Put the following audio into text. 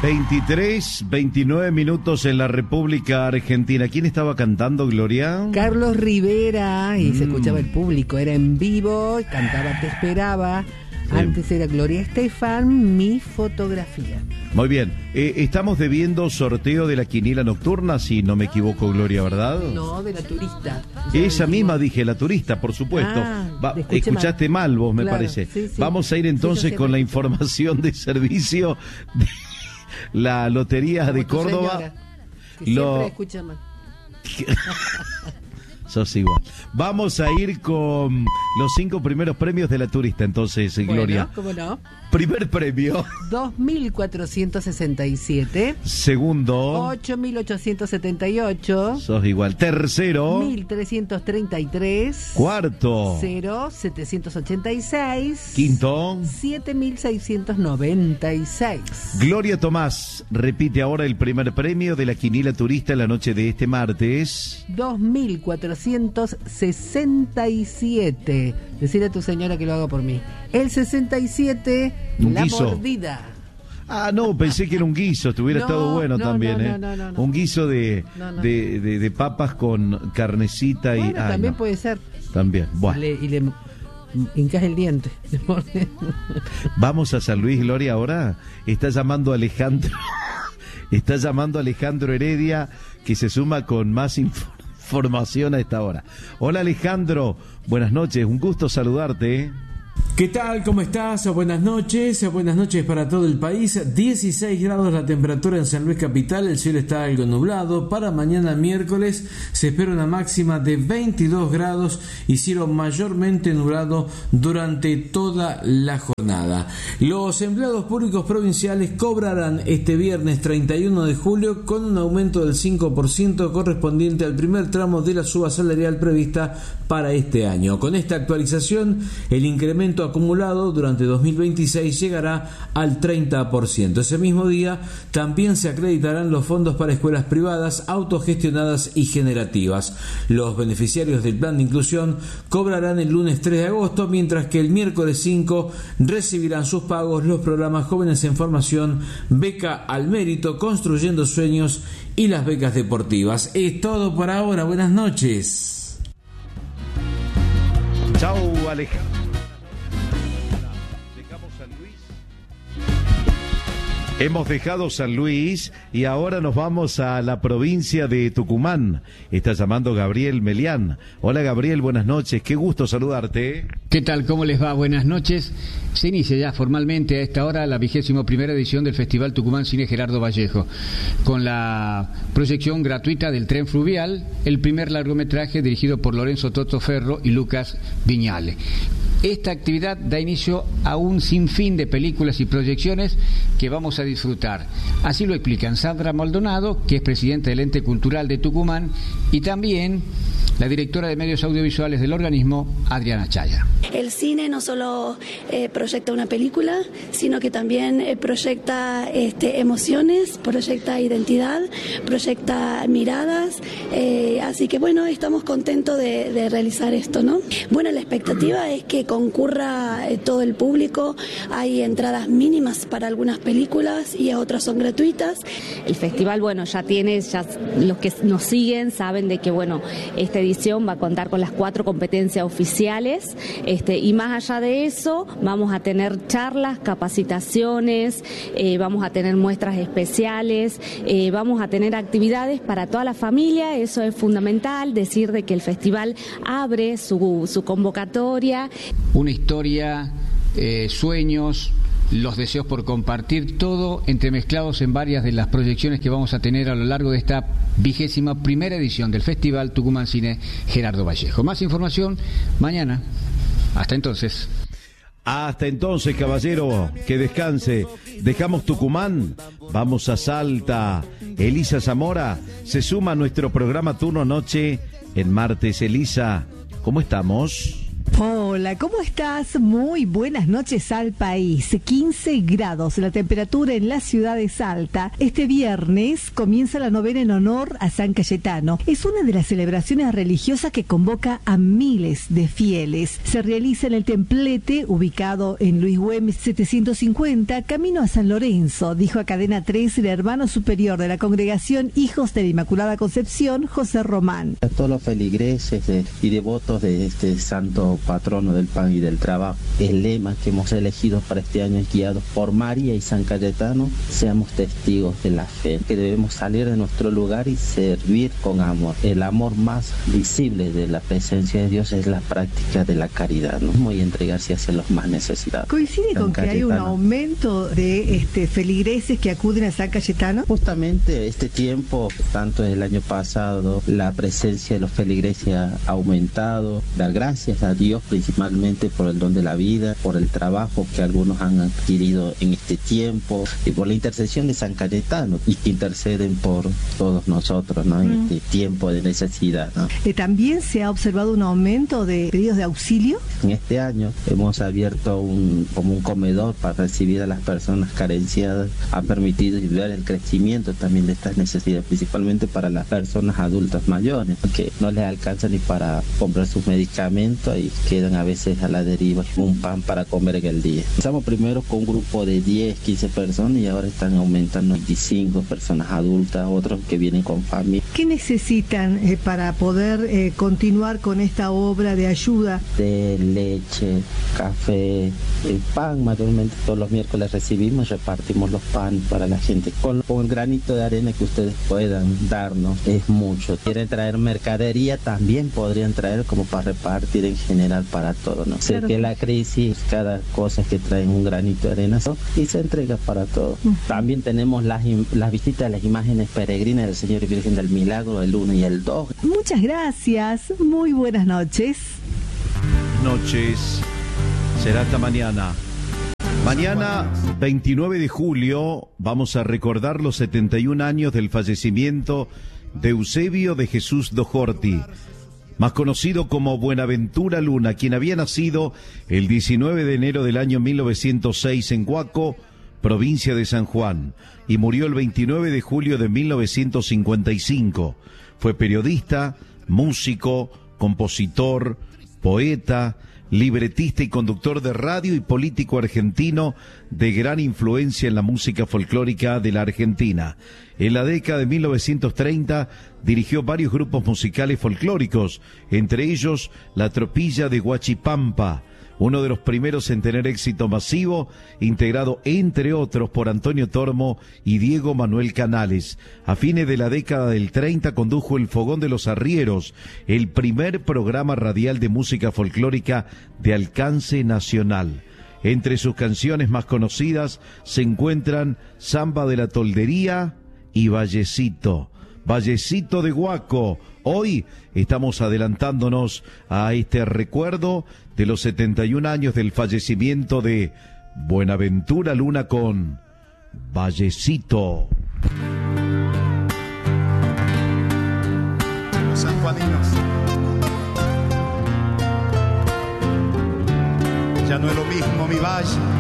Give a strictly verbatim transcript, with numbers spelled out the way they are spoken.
veintitrés, veintinueve minutos en la República Argentina. ¿Quién estaba cantando, Gloria? Carlos Rivera, y Mm. se escuchaba el público, era en vivo, cantaba Te Esperaba. Sí. Antes era Gloria Estefan, Mi Fotografía. Muy bien, eh, estamos debiendo sorteo de la quiniela nocturna, si no me equivoco, Gloria, ¿verdad? No, de la turista. Esa misma dije, la turista, por supuesto. Ah, Va, escuché escuchaste mal, vos, me Claro, parece. sí, sí. Vamos a ir entonces Sí, yo sé, con la pero- información de servicio de la Lotería Como de tu Córdoba. señora, que Lo- siempre escucha mal. Sos igual. Vamos a ir con los cinco primeros premios de la turista, entonces, Gloria. Bueno, ¿cómo no? Primer premio. dos mil cuatrocientos sesenta y siete. Segundo. ocho mil ochocientos setenta y ocho. Sos igual. Tercero. mil trescientos treinta y tres. Cuarto. cero setecientos ochenta y seis. Quinto. siete mil seiscientos noventa y seis. Gloria Tomás repite ahora el primer premio de la quiniela turista en la noche de este martes. dos mil cuatrocientos sesenta y siete. Decirle a tu señora que lo haga por mí. El sesenta y siete, Un la guiso. mordida. Ah, no, pensé que era un guiso, te hubiera No, estado bueno no, también, no, ¿eh? no, no, no, no. Un guiso de, No, no. de, de, de papas con carnecita y... Bueno, ay, también no. puede ser. También, bueno. Le- y le hincas el diente. Vamos a San Luis, Gloria, ahora. Está llamando Alejandro. Está llamando Alejandro Heredia, que se suma con más inf- información a esta hora. Hola, Alejandro. Buenas noches. Un gusto saludarte. ¿Qué tal? ¿Cómo estás? Buenas noches, buenas noches para todo el país. dieciséis grados la temperatura en San Luis Capital, el cielo está algo nublado. Para mañana miércoles se espera una máxima de veintidós grados y cielo mayormente nublado durante toda la jornada. Los empleados públicos provinciales cobrarán este viernes treinta y uno de julio con un aumento del cinco por ciento correspondiente al primer tramo de la suba salarial prevista para este año. Con esta actualización, el incremento acumulado durante dos mil veintiséis llegará al treinta por ciento. Ese mismo día también se acreditarán los fondos para escuelas privadas, autogestionadas y generativas. Los beneficiarios del plan de inclusión cobrarán el lunes tres de agosto, mientras que el miércoles cinco recibirán sus pagos los programas Jóvenes en Formación, Beca al Mérito, Construyendo Sueños y las becas deportivas. Es todo por ahora. Buenas noches. Chau, Alejandro. Dejamos San Luis. Hemos dejado San Luis y ahora nos vamos a la provincia de Tucumán. Está llamando Gabriel Melián. Hola, Gabriel, buenas noches. Qué gusto saludarte. ¿Qué tal? ¿Cómo les va? Buenas noches. Se inicia ya formalmente a esta hora la vigésimo primera edición del Festival Tucumán Cine Gerardo Vallejo, con la proyección gratuita del Tren Fluvial, el primer largometraje dirigido por Lorenzo Toto Ferro y Lucas Viñale. Esta actividad da inicio a un sinfín de películas y proyecciones que vamos a disfrutar. Así lo explican Sandra Maldonado, que es presidenta del Ente Cultural de Tucumán, y también la directora de medios audiovisuales del organismo, Adriana Chaya. El cine no solo eh, proyecta una película, sino que también eh, proyecta este, emociones, proyecta identidad, proyecta miradas, eh, así que bueno, estamos contentos de, de realizar esto, ¿no? Bueno, la expectativa es que concurra eh, todo el público, hay entradas mínimas para algunas películas y otras son gratuitas. El festival, bueno, ya tiene, ya los que nos siguen saben de que, bueno, esta edición va a contar con las cuatro competencias oficiales, este, y más allá de eso, vamos a tener charlas, capacitaciones, eh, vamos a tener muestras especiales, eh, vamos a tener actividades para toda la familia. Eso es fundamental, decir de que el festival abre su, su convocatoria. Una historia, eh, sueños, los deseos por compartir, todo entremezclados en varias de las proyecciones que vamos a tener a lo largo de esta vigésima primera edición del Festival Tucumán Cine Gerardo Vallejo. Más información mañana. Hasta entonces. Hasta entonces, caballero, que descanse. Dejamos Tucumán, vamos a Salta. Elisa Zamora se suma a nuestro programa Turno Noche en martes. Elisa, ¿cómo estamos? Hola. Hola, ¿cómo estás? Muy buenas noches al país. quince grados la temperatura en la ciudad de Salta. Este viernes comienza la novena en honor a San Cayetano. Es una de las celebraciones religiosas que convoca a miles de fieles. Se realiza en el templete ubicado en Luis Güemes setecientos cincuenta, camino a San Lorenzo, dijo a Cadena tres el hermano superior de la congregación Hijos de la Inmaculada Concepción, José Román. A todos los feligreses de, y devotos de este santo patrono del pan y del trabajo, el lema que hemos elegido para este año es guiados por María y San Cayetano, seamos testigos de la fe, que debemos salir de nuestro lugar y servir con amor. El amor más visible de la presencia de Dios es la práctica de la caridad, ¿no? Y entregarse hacia los más necesitados. ¿Coincide San con que Cayetano. hay un aumento de este, feligreses que acuden a San Cayetano? Justamente este tiempo, tanto el año pasado, la presencia de los feligreses ha aumentado. Dar gracias a Dios principalmente por el don de la vida, por el trabajo que algunos han adquirido en este tiempo y por la intercesión de San Cayetano, y que interceden por todos nosotros, ¿no? En mm. este tiempo de necesidad, ¿no? Eh, ¿También se ha observado un aumento de pedidos de auxilio? En este año hemos abierto un, como un comedor para recibir a las personas carenciadas. Ha permitido ver el crecimiento también de estas necesidades, principalmente para las personas adultas mayores, que no les alcanza ni para comprar sus medicamentos y quedan a veces a la deriva, un pan para comer en el día. Empezamos primero con un grupo de diez, quince personas y ahora están aumentando veinticinco personas adultas, otros que vienen con familia. ¿Qué necesitan eh, para poder eh, continuar con esta obra de ayuda? De leche, café, el pan, mayormente todos los miércoles recibimos, repartimos los panes para la gente. Con, con el granito de arena que ustedes puedan darnos, es mucho. Quieren traer mercadería, también podrían traer como para repartir en general para todo, ¿no? Sé claro. que la crisis, cada cosa que traen un granito de arena, ¿no? Y se entrega para todo. Uh-huh. También tenemos las, las visitas de las imágenes peregrinas del Señor y Virgen del Milagro, el uno y el dos. Muchas gracias, muy buenas noches. Noches, será hasta mañana. Mañana, veintinueve de julio, vamos a recordar los setenta y un años del fallecimiento de Eusebio de Jesús Dojorti, más conocido como Buenaventura Luna, quien había nacido el diecinueve de enero del año mil novecientos seis en Huaco, provincia de San Juan, y murió el veintinueve de julio de mil novecientos cincuenta y cinco. Fue periodista, músico, compositor, poeta, libretista y conductor de radio y político argentino de gran influencia en la música folclórica de la Argentina. En la década de mil novecientos treinta dirigió varios grupos musicales folclóricos, entre ellos La Tropilla de Huachipampa, uno de los primeros en tener éxito masivo, integrado entre otros por Antonio Tormo y Diego Manuel Canales. A fines de la década del treinta condujo El Fogón de los Arrieros, el primer programa radial de música folclórica de alcance nacional. Entre sus canciones más conocidas se encuentran Samba de la Toldería y Vallecito. Vallecito de Huaco. Hoy estamos adelantándonos a este recuerdo de los setenta y un años del fallecimiento de Buenaventura Luna con Vallecito. Los sanjuaninos, ya no es lo mismo mi valle